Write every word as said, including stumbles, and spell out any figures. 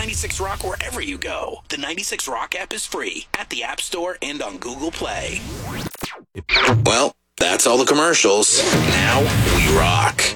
ninety-six Rock wherever you go. The ninety-six Rock app is free at the App Store and on Google Play. Well, that's all the commercials. Now we rock.